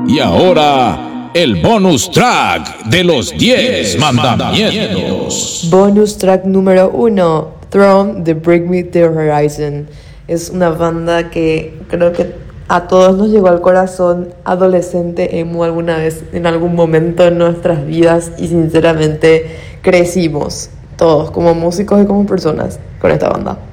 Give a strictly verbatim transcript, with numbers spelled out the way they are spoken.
Y ahora, el bonus track de los diez mandamientos. Bonus track número uno, Throne de Bring Me the Horizon. Es una banda que creo que a todos nos llegó al corazón, adolescente emo alguna vez, en algún momento en nuestras vidas, y sinceramente crecimos todos como músicos y como personas con esta banda.